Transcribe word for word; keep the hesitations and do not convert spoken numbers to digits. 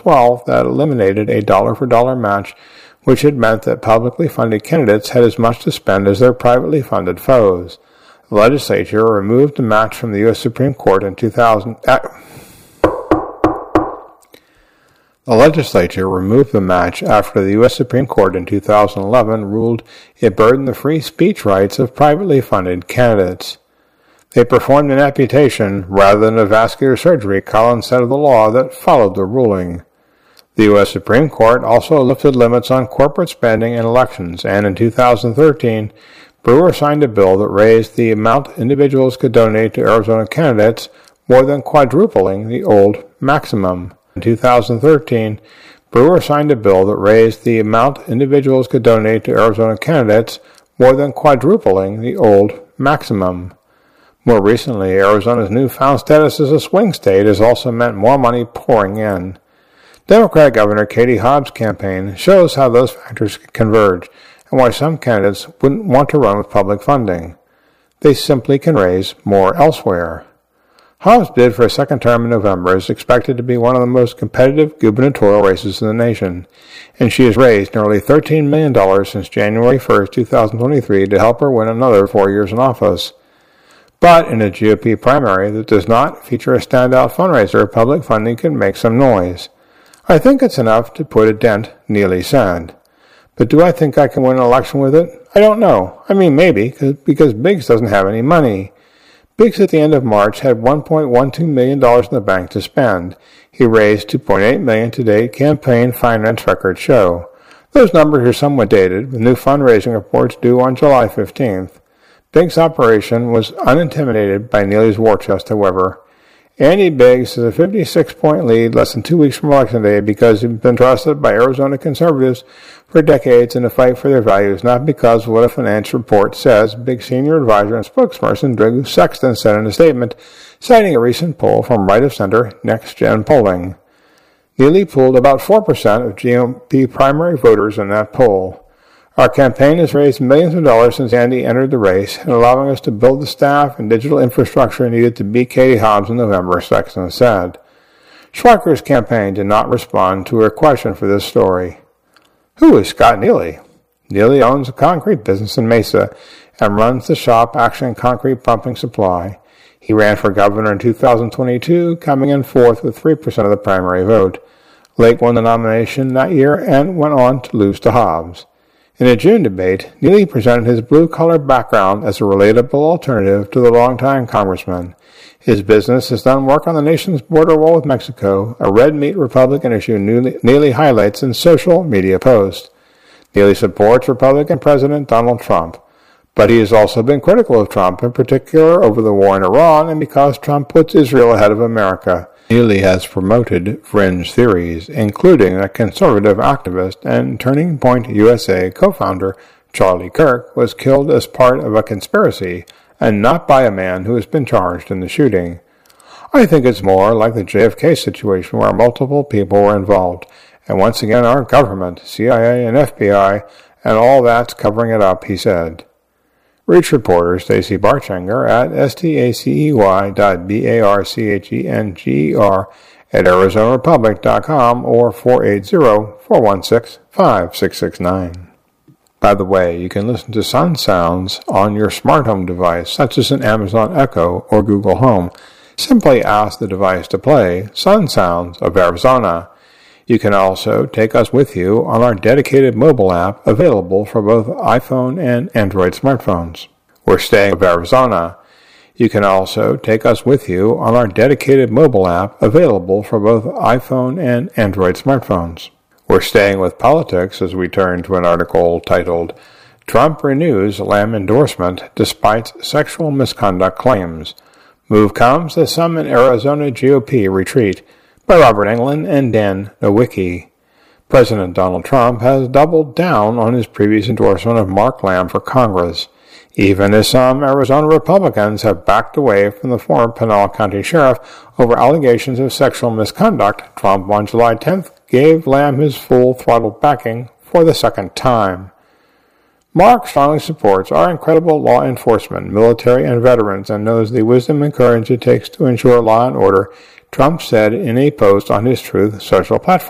twelve that eliminated a dollar-for-dollar match, which had meant that publicly funded candidates had as much to spend as their privately funded foes. The legislature removed the match from the U S Supreme Court in two thousand. Uh, the legislature removed the match after the U S Supreme Court in two thousand eleven ruled it burdened the free speech rights of privately funded candidates. They performed an amputation rather than a vascular surgery, Collins said of the law that followed the ruling. The U S Supreme Court also lifted limits on corporate spending in elections, and in two thousand thirteen, Brewer signed a bill that raised the amount individuals could donate to Arizona candidates, more than quadrupling the old maximum. In two thousand thirteen, Brewer signed a bill that raised the amount individuals could donate to Arizona candidates, more than quadrupling the old maximum. More recently, Arizona's newfound status as a swing state has also meant more money pouring in. Democratic Governor Katie Hobbs' campaign shows how those factors converge, and why some candidates wouldn't want to run with public funding. They simply can raise more elsewhere. Hobbs' bid for a second term in November is expected to be one of the most competitive gubernatorial races in the nation, and she has raised nearly thirteen million dollars since January first, two thousand twenty-three to help her win another four years in office. But in a G O P primary that does not feature a standout fundraiser, public funding can make some noise. I think it's enough to put a dent, Neely said. But do I think I can win an election with it? I don't know. I mean, maybe, because Biggs doesn't have any money. Biggs at the end of March had one point one two million dollars in the bank to spend. He raised two point eight million dollars to date, campaign finance records show. Those numbers are somewhat dated, with new fundraising reports due on July fifteenth. Biggs' operation was unintimidated by Neely's war chest, however. Andy Biggs has a fifty-six point lead less than two weeks from Election Day because he's been trusted by Arizona conservatives for decades in the fight for their values, not because of what a finance report says, Biggs' senior advisor and spokesperson Drew Sexton said in a statement, citing a recent poll from right-of-center Next Gen Polling. Neely polled about four percent of G O P primary voters in that poll. Our campaign has raised millions of dollars since Andy entered the race, and allowing us to build the staff and digital infrastructure needed to beat Katie Hobbs in November, Sexton said. Schweiker's campaign did not respond to her question for this story. Who is Scott Neely? Neely owns a concrete business in Mesa and runs the shop Action Concrete Pumping Supply. He ran for governor in two thousand twenty-two, coming in fourth with three percent of the primary vote. Lake won the nomination that year and went on to lose to Hobbs. In a June debate, Neely presented his blue-collar background as a relatable alternative to the longtime congressman. His business has done work on the nation's border wall with Mexico, a red meat Republican issue Neely highlights in social media posts. Neely supports Republican President Donald Trump, but he has also been critical of Trump, in particular over the war in Iran and because Trump puts Israel ahead of America. Neely has promoted fringe theories, including a conservative activist and Turning Point U S A co-founder Charlie Kirk was killed as part of a conspiracy and not by a man who has been charged in the shooting. I think it's more like the J F K situation where multiple people were involved, and once again our government, C I A and F B I, and all that's covering it up, he said. Reach reporter Stacey Barchenger at stacey dot barchenger at arizona republic dot com or four eight zero, four one six, five six six nine. By the way, you can listen to Sun Sounds on your smart home device, such as an Amazon Echo or Google Home. Simply ask the device to play Sun Sounds of Arizona. You can also take us with you on our dedicated mobile app available for both iPhone and Android smartphones. We're staying in Arizona. You can also take us with you on our dedicated mobile app available for both iPhone and Android smartphones. We're staying with politics as we turn to an article titled, Trump Renews Lamb Endorsement Despite Sexual Misconduct Claims. Move comes as some in Arizona G O P retreat, by Robert Englund and Dan Nowicki. President Donald Trump has doubled down on his previous endorsement of Mark Lamb for Congress, even as some Arizona Republicans have backed away from the former Pinal County Sheriff over allegations of sexual misconduct. Trump on July tenth gave Lamb his full-throttle backing for the second time. Mark strongly supports our incredible law enforcement, military, and veterans and knows the wisdom and courage it takes to ensure law and order, Trump said in a post on his Truth Social platform.